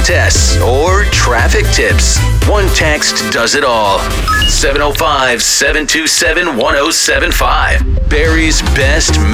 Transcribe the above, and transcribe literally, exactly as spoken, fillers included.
contests, or traffic tips. One text does it all. seven oh five, seven two seven, one oh seven five. Barrie's best